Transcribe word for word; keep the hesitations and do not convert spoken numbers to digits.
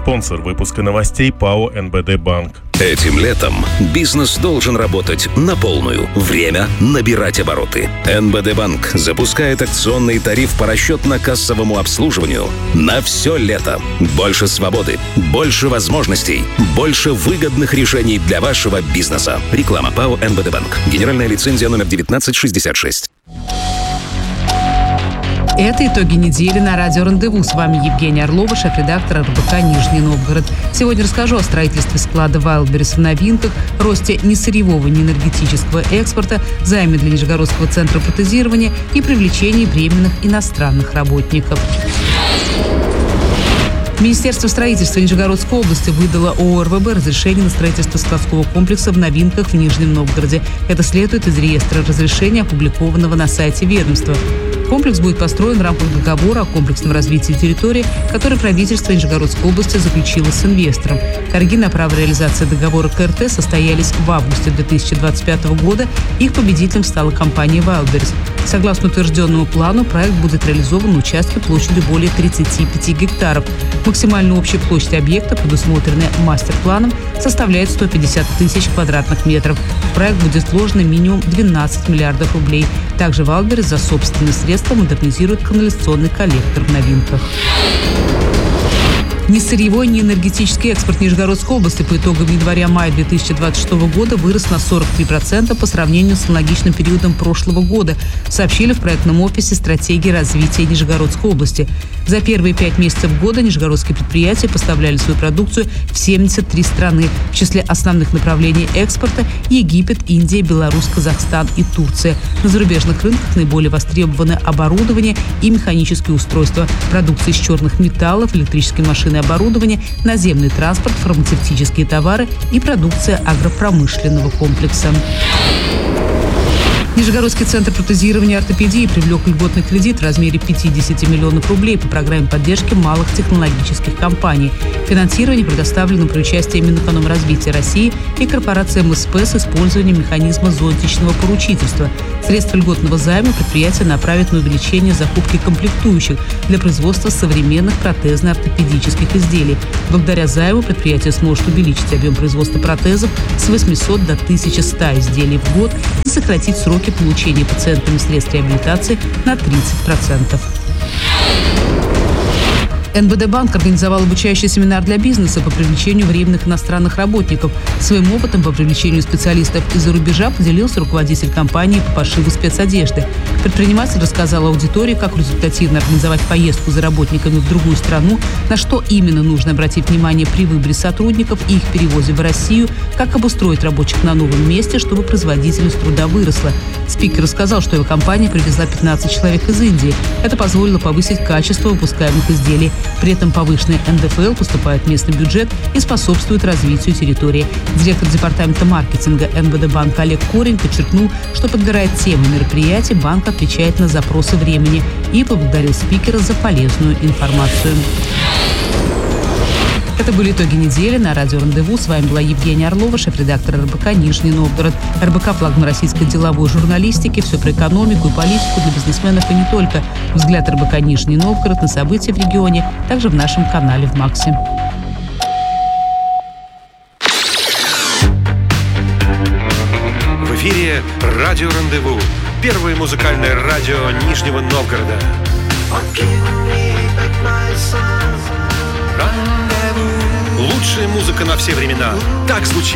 Спонсор выпуска новостей ПАО эн бэ дэ Банк. Этим летом бизнес должен работать на полную. Время набирать обороты. эн бэ дэ Банк запускает акционный тариф по расчетно-кассовому обслуживанию на все лето. Больше свободы, больше возможностей, больше выгодных решений для вашего бизнеса. Реклама ПАО эн бэ дэ Банк. Генеральная лицензия номер девятнадцать шестьдесят шесть. Это итоги недели на радио «Рандеву». С вами Евгения Орлова, шеф-редактор эр бэ ка «Нижний Новгород». Сегодня расскажу о строительстве склада Wildberries в новинках, росте ни сырьевого, ни энергетического экспорта, займе для Нижегородского центра протезирования и привлечении временных иностранных работников. Министерство строительства Нижегородской области выдало ООО эр вэ бэ разрешение на строительство складского комплекса в новинках в Нижнем Новгороде. Это следует из реестра разрешения, опубликованного на сайте ведомства. Комплекс будет построен в рамках договора о комплексном развитии территории, который правительство Нижегородской области заключило с инвестором. Торги на право реализации договора ка эр тэ состоялись в августе две тысячи двадцать пятого года. Их победителем стала компания Wildberries. Согласно утвержденному плану, проект будет реализован на участке площадью более тридцати пяти гектаров. Максимальная общая площадь объекта, предусмотренная мастер-планом, составляет сто пятьдесят тысяч квадратных метров. В проект будет вложено минимум двенадцать миллиардов рублей. Также Wildberries за собственные средства модернизирует канализационный коллектор в новинках. Ни сырьевой, ни энергетический экспорт Нижегородской области по итогам января-мая две тысячи двадцать шестого года вырос на сорок три процента по сравнению с аналогичным периодом прошлого года, сообщили в проектном офисе стратегии развития Нижегородской области. За первые пять месяцев года нижегородские предприятия поставляли свою продукцию в семьдесят три страны. В числе основных направлений экспорта – Египет, Индия, Беларусь, Казахстан и Турция. На зарубежных рынках наиболее востребованы оборудование и механические устройства, продукция из черных металлов, электрические машины и оборудование, наземный транспорт, фармацевтические товары и продукция агропромышленного комплекса. Нижегородский центр протезирования и ортопедии привлек льготный кредит в размере пятьдесят миллионов рублей по программе поддержки малых технологических компаний. Финансирование предоставлено при участии Минэкономразвития России и корпорации эм эс пэ с использованием механизма зонтичного поручительства. Средства льготного займа предприятие направит на увеличение закупки комплектующих для производства современных протезно-ортопедических изделий. Благодаря займу предприятие сможет увеличить объем производства протезов с восьмисот до тысячи ста изделий в год и сократить сроки получения пациентами средств реабилитации на тридцать процентов. эн бэ дэ Банк организовал обучающий семинар для бизнеса по привлечению временных иностранных работников. Своим опытом по привлечению специалистов из-за рубежа поделился руководитель компании по пошиву спецодежды. Предприниматель рассказал аудитории, как результативно организовать поездку за работниками в другую страну, на что именно нужно обратить внимание при выборе сотрудников и их перевозе в Россию, как обустроить рабочих на новом месте, чтобы производительность труда выросла. Спикер рассказал, что его компания привезла пятнадцать человек из Индии. Это позволило повысить качество выпускаемых изделий. При этом повышенный эн дэ эф эл поступает в местный бюджет и способствует развитию территории. Директор департамента маркетинга эн бэ дэ Банка Олег Корень подчеркнул, что, подбирая темы мероприятий, банк отвечает на запросы времени и поблагодарил спикера за полезную информацию. Это были итоги недели на радио «Рандеву». С вами была Евгения Орлова, шеф-редактор эр бэ ка «Нижний Новгород». эр бэ ка – флагман российской деловой журналистики. Все про экономику и политику для бизнесменов и не только. Взгляд эр бэ ка «Нижний Новгород» на события в регионе, также в нашем канале в Максе. В эфире радио «Рандеву». Первое музыкальное радио Нижнего Новгорода. Лучшая музыка на все времена. Так звучит